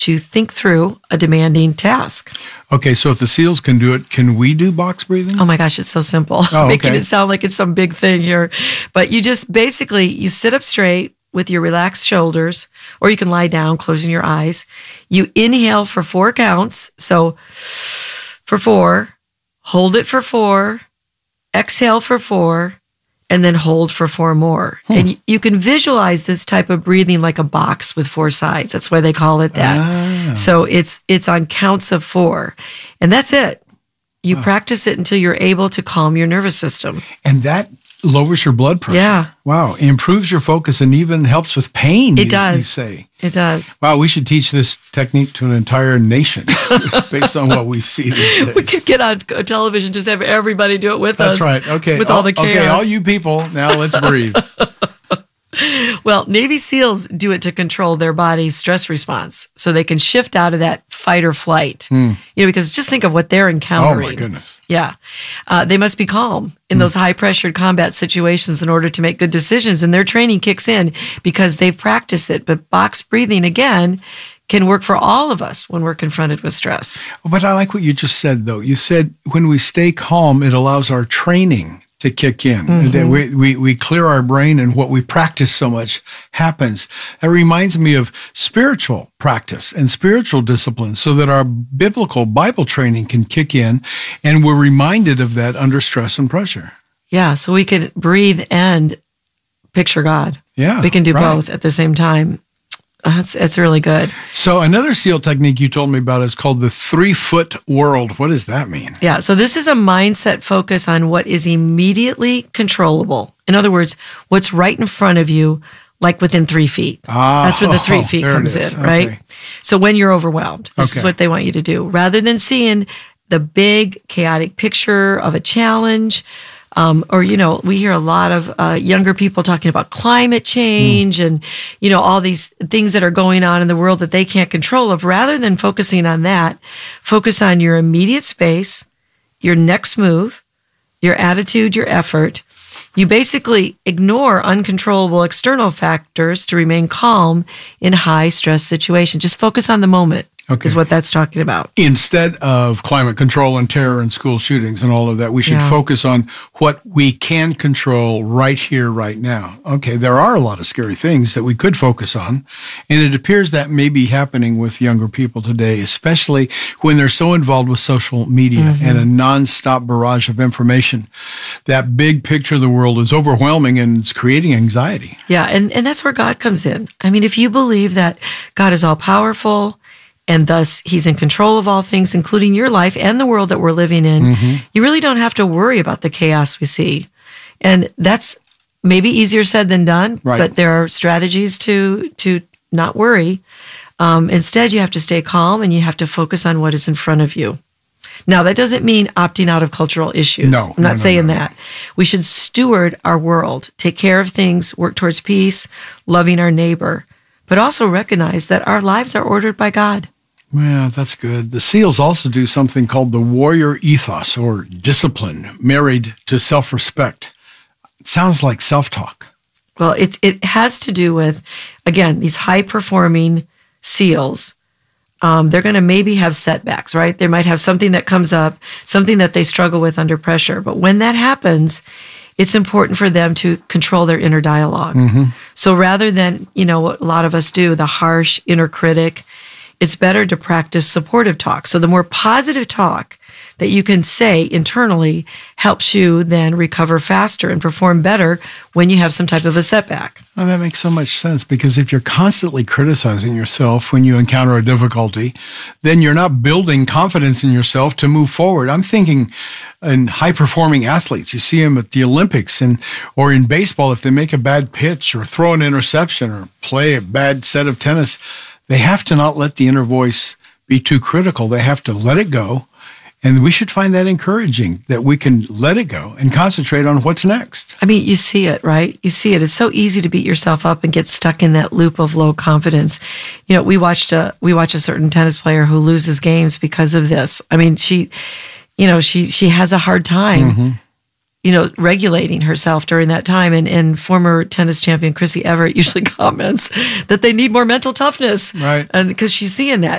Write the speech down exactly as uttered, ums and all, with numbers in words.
you think through a demanding task. Okay, so if the SEALs can do it, can we do box breathing? Oh my gosh, it's so simple. Oh, Making okay. it sound like it's some big thing here. But you just basically, you sit up straight with your relaxed shoulders, or you can lie down, closing your eyes. You inhale for four counts. So for four, hold it for four, exhale for four, and then hold for four more. Hmm. And you can visualize this type of breathing like a box with four sides. That's why they call it that. Ah. So it's it's on counts of four. And that's it. You wow. practice it until you're able to calm your nervous system. And that lowers your blood pressure. Yeah. Wow. Improves your focus and even helps with pain, it you, does. you say. It does. Wow, we should teach this technique to an entire nation based on what we see these days. We could get on television, just have everybody do it with That's us. That's right. Okay. With all the chaos. Okay, all you people, now let's breathe. Well, Navy SEALs do it to control their body's stress response so they can shift out of that fight or flight. Mm. You know, because just think of what they're encountering. Oh, my goodness. Yeah. Uh, they must be calm in mm. those high-pressured combat situations in order to make good decisions, and their training kicks in because they've practiced it. But box breathing, again, can work for all of us when we're confronted with stress. But I like what you just said, though. You said when we stay calm, it allows our training to kick in. Mm-hmm. We, we, we clear our brain, and what we practice so much happens. That reminds me of spiritual practice and spiritual discipline so that our biblical Bible training can kick in, and we're reminded of that under stress and pressure. Yeah, so we can breathe and picture God. Yeah, we can do right. both at the same time. That's it's really good. So another SEAL technique you told me about is called the three-foot world. What does that mean? Yeah, so this is a mindset focus on what is immediately controllable. In other words, what's right in front of you, like within three feet. Ah, That's where the three feet there comes it is. in, right? Okay. So when you're overwhelmed, this okay. is what they want you to do. Rather than seeing the big, chaotic picture of a challenge, Um, or, you know, we hear a lot of uh, younger people talking about climate change mm. and, you know, all these things that are going on in the world that they can't control of. Rather than focusing on that, focus on your immediate space, your next move, your attitude, your effort. You basically ignore uncontrollable external factors to remain calm in high stress situations. Just focus on the moment. Okay. Is what that's talking about. Instead of climate control and terror and school shootings and all of that, we should yeah. focus on what we can control right here, right now. Okay, there are a lot of scary things that we could focus on, and it appears that may be happening with younger people today, especially when they're so involved with social media mm-hmm. and a nonstop barrage of information. That big picture of the world is overwhelming, and it's creating anxiety. Yeah, and, and that's where God comes in. I mean, if you believe that God is all-powerful, and thus he's in control of all things, including your life and the world that we're living in, mm-hmm. you really don't have to worry about the chaos we see. And that's maybe easier said than done, right. but there are strategies to to not worry. Um, instead, you have to stay calm and you have to focus on what is in front of you. Now, that doesn't mean opting out of cultural issues. No, I'm not no, no, saying no. that. We should steward our world, take care of things, work towards peace, loving our neighbor, but also recognize that our lives are ordered by God. Yeah, that's good. The SEALs also do something called the warrior ethos, or discipline, married to self-respect. It sounds like self-talk. Well, it, it has to do with, again, these high-performing SEALs. Um, they're going to maybe have setbacks, right? They might have something that comes up, something that they struggle with under pressure. But when that happens, it's important for them to control their inner dialogue. Mm-hmm. So rather than, you know, what a lot of us do, the harsh inner critic, it's better to practice supportive talk. So the more positive talk that you can say internally helps you then recover faster and perform better when you have some type of a setback. Well, that makes so much sense, because if you're constantly criticizing yourself when you encounter a difficulty, then you're not building confidence in yourself to move forward. I'm thinking in high-performing athletes. You see them at the Olympics and or in baseball, if they make a bad pitch or throw an interception or play a bad set of tennis, they have to not let the inner voice be too critical. They have to let it go. And we should find that encouraging, that we can let it go and concentrate on what's next. I mean, you see it, right? You see it. It's so easy to beat yourself up and get stuck in that loop of low confidence. You know, we watched a we watch a certain tennis player who loses games because of this. I mean, she, you know, she she has a hard time mm-hmm. you know, regulating herself during that time. And, and former tennis champion Chrissy Everett usually comments that they need more mental toughness. Right. And because she's seeing that.